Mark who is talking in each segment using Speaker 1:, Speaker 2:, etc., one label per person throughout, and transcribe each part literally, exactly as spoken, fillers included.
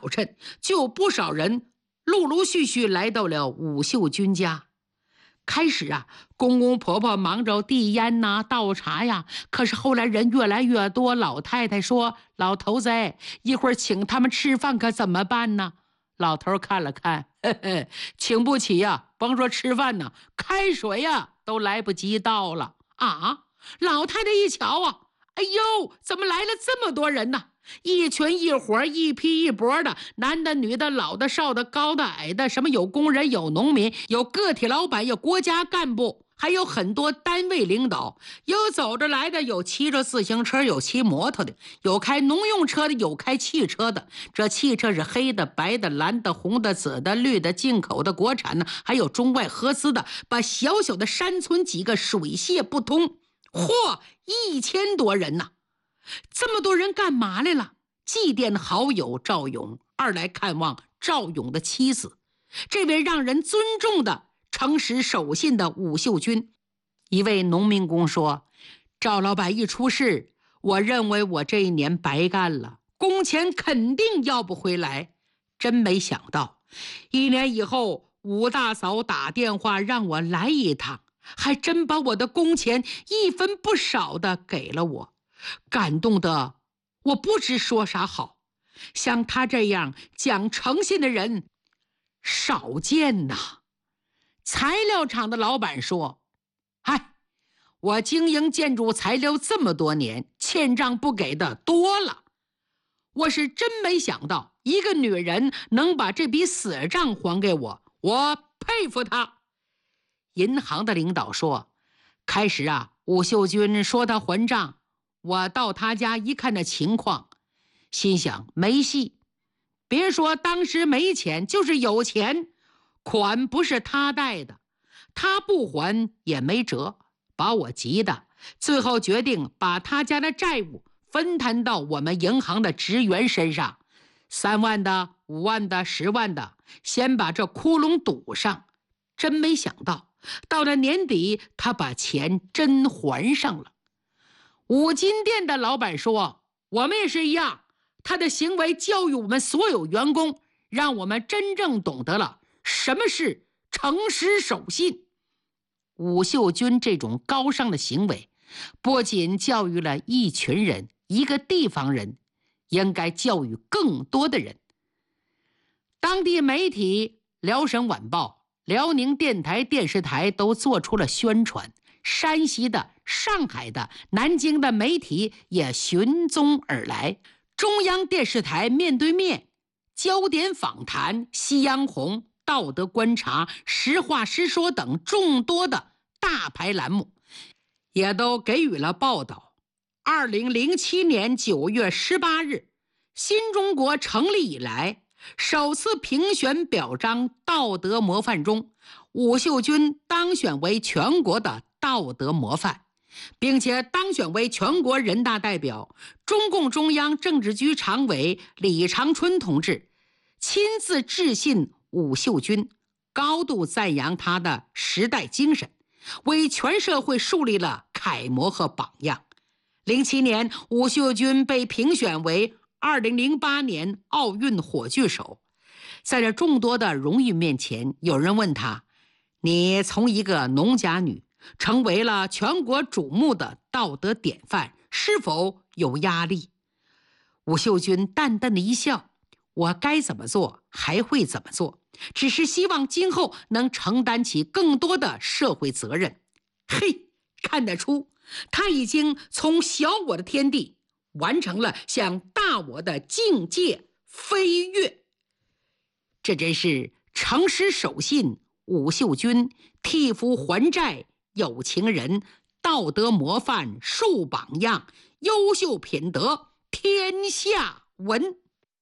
Speaker 1: 早晨，就有不少人陆陆续续来到了武秀军家。开始啊，公公婆婆忙着递烟呐、倒茶呀，可是后来人越来越多，老太太说：“老头子，一会儿请他们吃饭可怎么办呢？”老头看了看，呵呵，请不起呀，甭说吃饭呢，开水呀都来不及倒了啊！老太太一瞧啊，哎呦，怎么来了这么多人呢？一群一伙，一批一拨的，男的女的，老的少的，高的矮的，什么有工人，有农民，有个体老板，有国家干部，还有很多单位领导，有走着来的，有骑着自行车，有骑摩托的，有开农用车的，有开汽车的。这汽车是黑的、白的、蓝的、红的、紫的、绿的，进口的、国产的，还有中外合资的，把小小的山村几个水泄不通。嚯，一千多人呐！这么多人干嘛来了？祭奠好友赵勇，二来看望赵勇的妻子，这位让人尊重的诚实守信的武秀军。一位农民工说：“赵老板一出事，我认为我这一年白干了，工钱肯定要不回来。真没想到，一年以后，武大嫂打电话让我来一趟，还真把我的工钱一分不少的给了我。感动的我不知说啥好，像他这样讲诚信的人少见呐。”材料厂的老板说：“嗨，我经营建筑材料这么多年，欠账不给的多了，我是真没想到一个女人能把这笔死账还给我，我佩服她。”银行的领导说：“开始啊，武秀军说他还账，我到他家一看那情况，心想没戏。别说当时没钱，就是有钱，款不是他贷的，他不还也没辙，把我急的，最后决定把他家的债务分摊到我们银行的职员身上，三万的、五万的、十万的，先把这窟窿堵上。真没想到，到了年底，他把钱真还上了。”五金店的老板说：“我们也是一样，他的行为教育我们所有员工，让我们真正懂得了什么是诚实守信。”武秀军这种高尚的行为，不仅教育了一群人、一个地方人，应该教育更多的人。当地媒体辽沈晚报、辽宁电台电视台都做出了宣传，山西的、上海的、南京的媒体也循踪而来。中央电视台面对面、焦点访谈、夕阳红、道德观察、实话实说等众多的大牌栏目也都给予了报道。二零零七年九月十八日，新中国成立以来首次评选表彰道德模范中，武秀军当选为全国的道德模范，并且当选为全国人大代表。中共中央政治局常委李长春同志亲自致信武秀军，高度赞扬他的时代精神，为全社会树立了楷模和榜样。零七年，武秀军被评选为二零零八年奥运火炬手。在这众多的荣誉面前，有人问他：“你从一个农家女成为了全国瞩目的道德典范，是否有压力？”武秀军淡淡的一笑：“我该怎么做还会怎么做，只是希望今后能承担起更多的社会责任。”嘿，看得出他已经从小我的天地完成了向大我的境界飞跃。这真是诚实守信武秀军，替夫还债有情人，道德模范树榜样，优秀品德天下闻。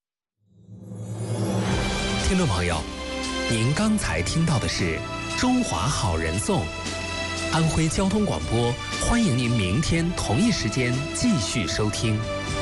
Speaker 2: 听众朋友，您刚才听到的是中华好人颂，安徽交通广播，欢迎您明天同一时间继续收听。